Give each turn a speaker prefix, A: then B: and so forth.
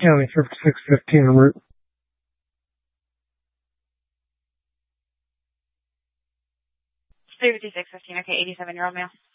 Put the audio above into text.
A: County 5615 en route.
B: Three 5615, okay, 87-year-old male.